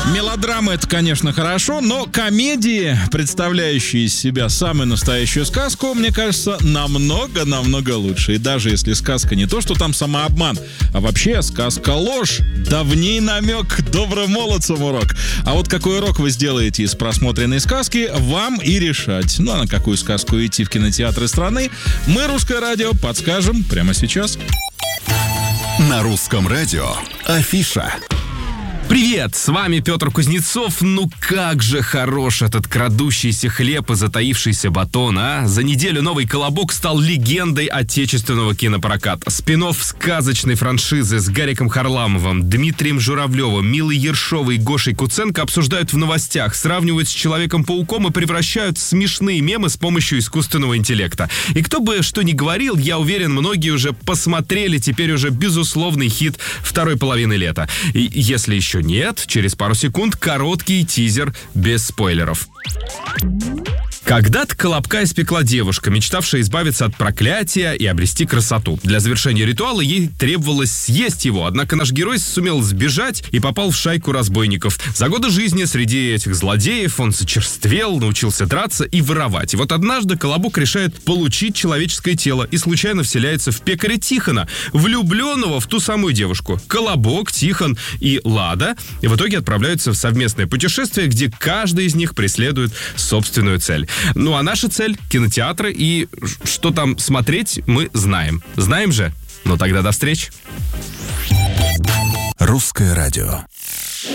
Мелодрамы — это, конечно, хорошо, но комедии, представляющие из себя самую настоящую сказку, мне кажется, намного лучше. И даже если сказка не то, что там самообман, а вообще сказка ложь, да в ней намек добрым молодцам урок. А вот какой урок вы сделаете из просмотренной сказки, вам и решать. Ну а на какую сказку идти в кинотеатры страны, мы, Русское радио, подскажем прямо сейчас. На Русском радио Афиша. Привет, с вами Петр Кузнецов. Ну как же хорош этот крадущийся хлеб и затаившийся батон, а? За неделю новый «Колобок» стал легендой отечественного кинопроката. Спин-офф сказочной франшизы с Гариком Харламовым, Дмитрием Журавлевым, Милой Ершовой и Гошей Куценко обсуждают в новостях, сравнивают с Человеком-пауком и превращают в смешные мемы с помощью искусственного интеллекта. И кто бы что ни говорил, я уверен, многие уже посмотрели теперь уже безусловный хит второй половины лета. И если еще нет, через пару секунд короткий тизер без спойлеров. Когда-то Колобка испекла девушка, мечтавшая избавиться от проклятия и обрести красоту. Для завершения ритуала ей требовалось съесть его, однако наш герой сумел сбежать и попал в шайку разбойников. За годы жизни среди этих злодеев он зачерствел, научился драться и воровать. И вот однажды Колобок решает получить человеческое тело и случайно вселяется в пекаря Тихона, влюбленного в ту самую девушку. Колобок, Тихон и Лада и в итоге отправляются в совместное путешествие, где каждый из них преследует собственную цель. Ну а наша цель — кинотеатры, и что там смотреть, мы знаем. Знаем же? Ну тогда до встречи. Русское радио.